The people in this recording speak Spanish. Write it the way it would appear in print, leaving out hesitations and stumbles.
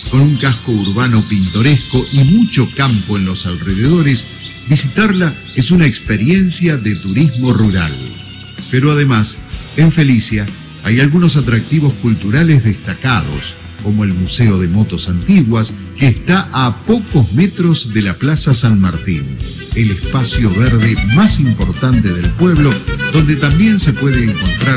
Con un casco urbano pintoresco y mucho campo en los alrededores, visitarla es una experiencia de turismo rural. Pero además, en Felicia hay algunos atractivos culturales destacados, como el Museo de Motos Antiguas, que está a pocos metros de la Plaza San Martín, el espacio verde más importante del pueblo, donde también se puede encontrar